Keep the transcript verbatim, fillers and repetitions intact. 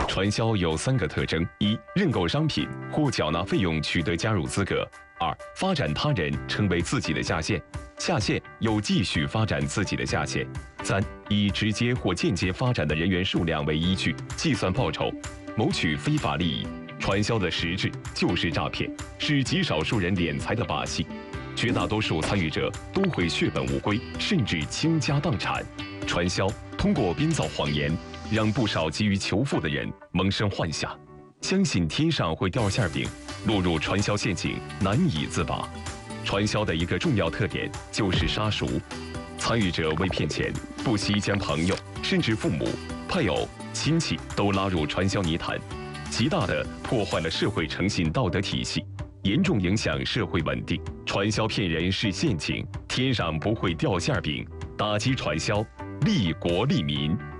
传销有三个特征：一、认购商品或缴纳费用取得加入资格；二、发展他人成为自己的下线，下线又继续发展自己的下线；三、以直接或间接发展的人员数量为依据计算报酬，谋取非法利益。传销的实质就是诈骗，是极少数人敛财的把戏，绝大多数参与者都会血本无归，甚至倾家荡产。传销通过编造谎言，让不少急于求富的人萌生幻想，相信天上会掉馅饼，落入传销陷阱难以自拔。传销的一个重要特点就是杀熟，参与者为骗钱，不惜将朋友甚至父母、配偶、亲戚都拉入传销泥潭，极大地破坏了社会诚信道德体系，严重影响社会稳定。传销骗人是陷阱，天上不会掉馅饼。打击传销，利国利民。